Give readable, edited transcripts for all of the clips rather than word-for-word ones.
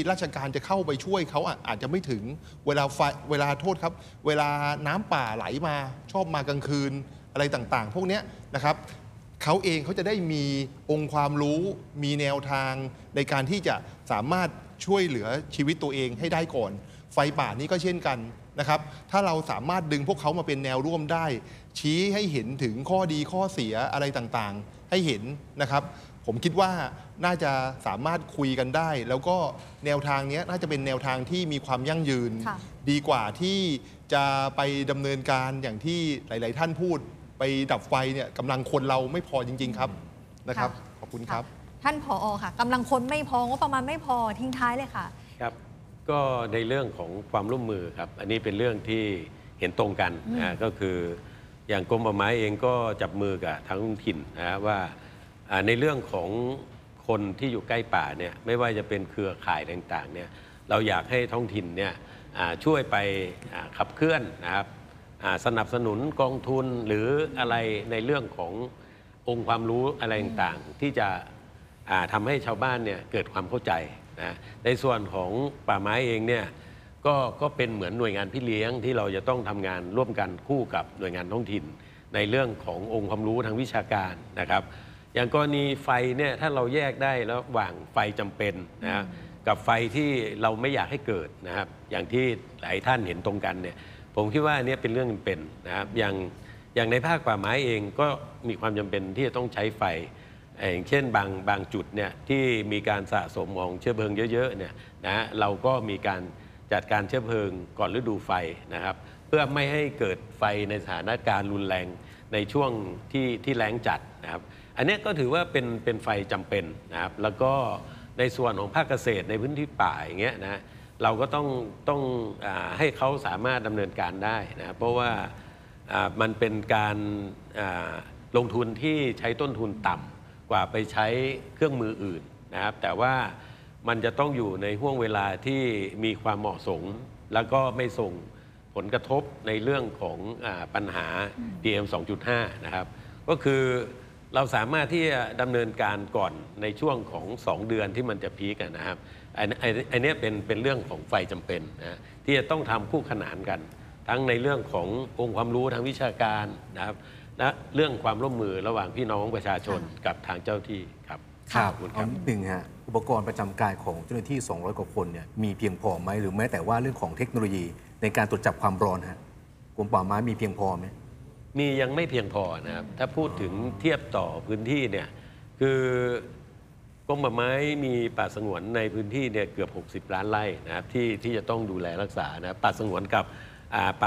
ราชการจะเข้าไปช่วยเขาอาจจะไม่ถึงเวลาโทษครับเวลาน้ำป่าไหลมาชอบมากลางคืนอะไรต่างๆพวกนี้นะครับเขาเองเขาจะได้มีองค์ความรู้มีแนวทางในการที่จะสามารถช่วยเหลือชีวิตตัวเองให้ได้ก่อนไฟป่านี้ก็เช่นกันนะครับถ้าเราสามารถดึงพวกเขามาเป็นแนวร่วมได้ชี้ให้เห็นถึงข้อดีข้อเสียอะไรต่างๆให้เห็นนะครับผมคิดว่าน่าจะสามารถคุยกันได้แล้วก็แนวทางนี้น่าจะเป็นแนวทางที่มีความยั่งยืนดีกว่าที่จะไปดำเนินการอย่างที่หลายๆท่านพูดไปดับไฟเนี่ยกำลังคนเราไม่พอจริงๆครับนะครับขอบคุณครับท่านผอ.ค่ะกำลังคนไม่พองบประมาณไม่พอทิ้งท้ายเลยค่ะครับก็ในเรื่องของความร่วมมือครับอันนี้เป็นเรื่องที่เห็นตรงกันนะก็คืออย่างกรมป่าไม้เองก็จับมือกับทางท้องถิ่นนะว่าในเรื่องของคนที่อยู่ใกล้ป่าเนี่ยไม่ว่าจะเป็นเครือข่ายต่างๆเนี่ยเราอยากให้ท้องถิ่นเนี่ยช่วยไปขับเคลื่อนนะครับสนับสนุนกองทุนหรืออะไรในเรื่องขององค์ความรู้อะไรต่างๆที่จะทำให้ชาวบ้านเนี่ยเกิดความเข้าใจนะในส่วนของป่าไม้เองเนี่ยก็เป็นเหมือนหน่วยงานพี่เลี้ยงที่เราจะต้องทำงานร่วมกันคู่กับหน่วยงานท้องถิ่นในเรื่องขององค์ความรู้ทางวิชาการนะครับอย่างกรณีไฟเนี่ยถ้าเราแยกได้ระหว่างไฟจำเป็นนะกับไฟที่เราไม่อยากให้เกิดนะครับอย่างที่หลายท่านเห็นตรงกันเนี่ยผมคิดว่าอันนี้เป็นเรื่องจำเป็นนะครับอย่างในภาคป่าไม้เองก็มีความจำเป็นที่จะต้องใช้ไฟอย่างเช่นบางจุดเนี่ยที่มีการสะสมของเชื้อเพลิงเยอะๆเนี่ยนะเราก็มีการจัดการเชื้อเพลิงก่อนฤดูไฟนะครับเพื่อไม่ให้เกิดไฟในสถานการณ์รุนแรงในช่วงที่แล้งจัดนะครับอันนี้ก็ถือว่าเป็นไฟจำเป็นนะครับแล้วก็ในส่วนของภาคเกษตรในพื้นที่ป่าอย่างเงี้ยนะเราก็ต้องให้เขาสามารถดำเนินการได้นะเพราะว่ามันเป็นการลงทุนที่ใช้ต้นทุนต่ำกว่าไปใช้เครื่องมืออื่นนะครับแต่ว่ามันจะต้องอยู่ในห่วงเวลาที่มีความเหมาะสมแล้วก็ไม่ส่งผลกระทบในเรื่องของปัญหา PM 2.5 นะครับก็คือเราสามารถที่จะดำเนินการก่อนในช่วงของ2 เดือนที่มันจะพีคนะครับอันนี้เป็นเรื่องของไฟจำเป็นนะที่จะต้องทำคู่ขนานกันทั้งในเรื่องขององค์ความรู้ทางวิชาการนะครับและเรื่องความร่วมมือระหว่างพี่น้องประชาชนกับทางเจ้าที่ครับครับเอานิดนึงฮะอุปกรณ์ประจำกายของเจ้าหน้าที่200 กว่าคนเนี่ยมีเพียงพอไหมหรือแม้แต่ว่าเรื่องของเทคโนโลยีในการตรวจจับความร้อนฮะกรมป่าไม้มีเพียงพอไหมมียังไม่เพียงพอนะครับถ้าพูดถึงเทียบต่อพื้นที่เนี่ยคือกรมป่าไม้มีป่าสงวนในพื้นที่เนี่ยเกือบ60 ล้านไร่นะครับที่จะต้องดูแลรักษานะป่าสงวนกับป่า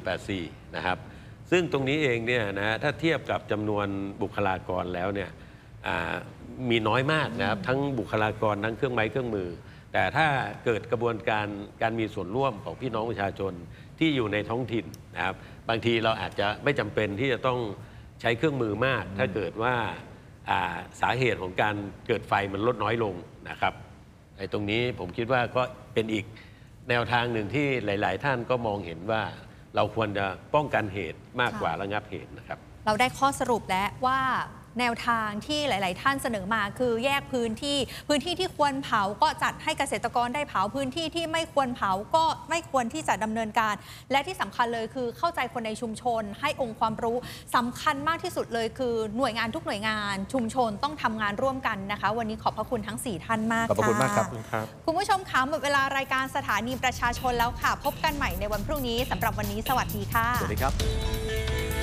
2484 นะครับซึ่งตรงนี้เองเนี่ยนะถ้าเทียบกับจำนวนบุคลากรแล้วเนี่ยมีน้อยมากนะครับทั้งบุคลากรทั้งเครื่องไม้เครื่องมือแต่ถ้าเกิดกระบวนการมีส่วนร่วมของพี่น้องประชาชนที่อยู่ในท้องถิ่นนะครับบางทีเราอาจจะไม่จำเป็นที่จะต้องใช้เครื่องมือมากถ้าเกิดว่าสาเหตุของการเกิดไฟมันลดน้อยลงนะครับในตรงนี้ผมคิดว่าก็เป็นอีกแนวทางหนึ่งที่หลายๆท่านก็มองเห็นว่าเราควรจะป้องกันเหตุมากกว่าระงับเหตุนะครับเราได้ข้อสรุปแล้วว่าแนวทางที่หลายๆท่านเสนอมาคือแยกพื้นที่ที่ควรเผาก็จัดให้เกษตรกรได้เผาพื้นที่ที่ไม่ควรเผาก็ไม่ควรที่จะดำเนินการและที่สำคัญเลยคือเข้าใจคนในชุมชนให้องค์ความรู้สำคัญมากที่สุดเลยคือหน่วยงานทุกหน่วยงานชุมชนต้องทำงานร่วมกันนะคะวันนี้ขอบพระคุณทั้ง4ท่านมากขอบคุณมากครับคุณผู้ชมคะหมดเวลารายการสถานีประชาชนแล้วค่ะพบกันใหม่ในวันพรุ่งนี้สำหรับวันนี้สวัสดีค่ะสวัสดีครับ